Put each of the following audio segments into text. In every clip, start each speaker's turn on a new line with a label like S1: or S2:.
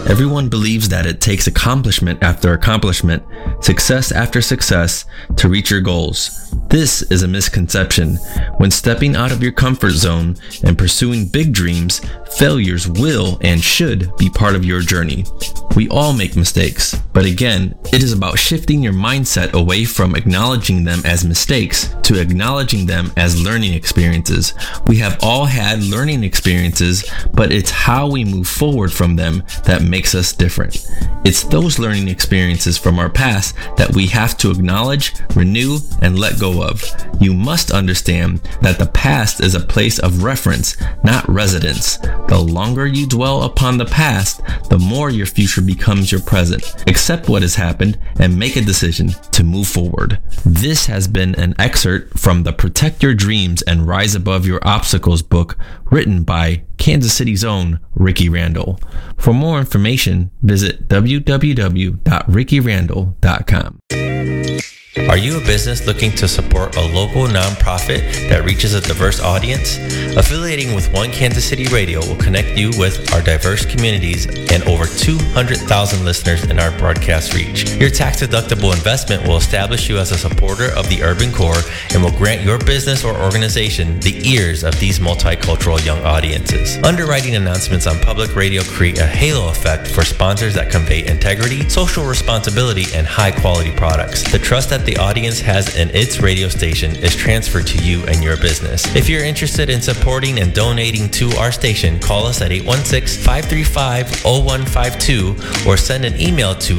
S1: Everyone believes that it takes accomplishment after accomplishment, success after success to reach your goals. This is a misconception. When stepping out of your comfort zone and pursuing big dreams, failures will and should be part of your journey. We all make mistakes, but again, it is about shifting your mindset away from acknowledging them as mistakes to acknowledging them as learning experiences. We have all had learning experiences, but it's how we move forward from them that makes us different. It's those learning experiences from our past that we have to acknowledge, renew, and let go of. You must understand that the past is a place of reference, not residence. The longer you dwell upon the past, the more your future becomes your present. Accept what has happened and make a decision to move forward. This has been an excerpt from the Protect Your Dreams and Rise Above Your Obstacles book written by Kansas City's own Ricky Randall. For more information, visit www.rickyrandall.com.
S2: Are you a business looking to support a local nonprofit that reaches a diverse audience? Affiliating with One Kansas City Radio will connect you with our diverse communities and over 200,000 listeners in our broadcast reach. Your tax-deductible investment will establish you as a supporter of the urban core and will grant your business or organization the ears of these multicultural young audiences. Underwriting announcements on public radio create a halo effect for sponsors that convey integrity, social responsibility, and high-quality products. The trust that the audience has in its radio station is transferred to you and your business. If you're interested in supporting and donating to our station, call us at 816-535-0152 or send an email to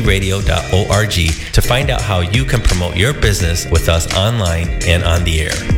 S2: info@onekcradio.org to find out how you can promote your business with us online and on the air.